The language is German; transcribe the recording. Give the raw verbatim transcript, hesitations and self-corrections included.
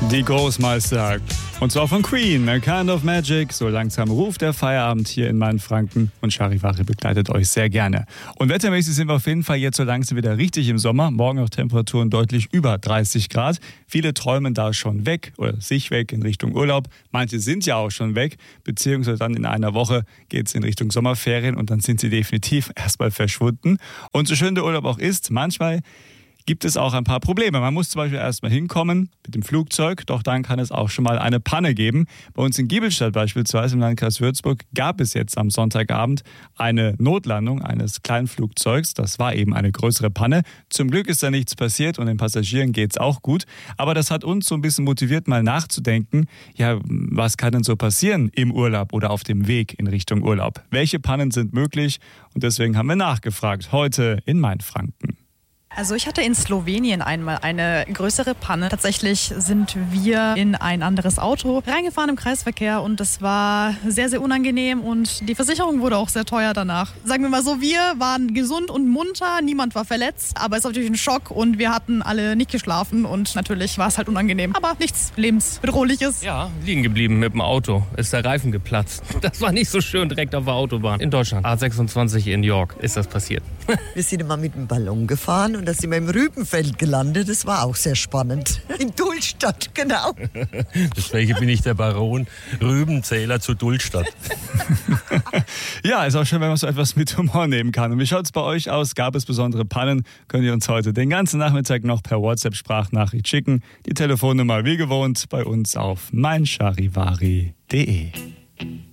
Die Großmeister. Und zwar von Queen, A Kind of Magic. So langsam ruft der Feierabend hier in Mainfranken. Und Charivari begleitet euch sehr gerne. Und wettermäßig sind wir auf jeden Fall jetzt so langsam wieder richtig im Sommer. Morgen auch Temperaturen deutlich über dreißig Grad. Viele träumen da schon weg oder sich weg in Richtung Urlaub. Manche sind ja auch schon weg. Beziehungsweise dann in einer Woche geht es in Richtung Sommerferien. Und dann sind sie definitiv erstmal verschwunden. Und so schön der Urlaub auch ist, manchmal gibt es auch ein paar Probleme. Man muss zum Beispiel erstmal hinkommen mit dem Flugzeug, doch dann kann es auch schon mal eine Panne geben. Bei uns in Giebelstadt beispielsweise im Landkreis Würzburg gab es jetzt am Sonntagabend eine Notlandung eines kleinen Flugzeugs. Das war eben eine größere Panne. Zum Glück ist da nichts passiert und den Passagieren geht es auch gut. Aber das hat uns so ein bisschen motiviert, mal nachzudenken, ja, was kann denn so passieren im Urlaub oder auf dem Weg in Richtung Urlaub? Welche Pannen sind möglich? Und deswegen haben wir nachgefragt, heute in Mainfranken. Also ich hatte in Slowenien einmal eine größere Panne. Tatsächlich sind wir in ein anderes Auto reingefahren im Kreisverkehr und das war sehr, sehr unangenehm und die Versicherung wurde auch sehr teuer danach. Sagen wir mal so, wir waren gesund und munter, niemand war verletzt, aber es war natürlich ein Schock und wir hatten alle nicht geschlafen und natürlich war es halt unangenehm. Aber nichts lebensbedrohliches. Ja, liegen geblieben mit dem Auto. Ist der Reifen geplatzt. Das war nicht so schön direkt auf der Autobahn. In Deutschland, A sechsundzwanzig in York ist das passiert. Wir sind immer mit dem Ballon gefahren und da sind wir im Rübenfeld gelandet. Das war auch sehr spannend. In Dullstadt, genau. Deswegen bin ich der Baron Rübenzähler zu Dullstadt. Ja, ist auch schön, wenn man so etwas mit Humor nehmen kann. Und wie schaut es bei euch aus? Gab es besondere Pannen? Könnt ihr uns heute den ganzen Nachmittag noch per WhatsApp-Sprachnachricht schicken. Die Telefonnummer wie gewohnt bei uns auf mein charivari punkt de.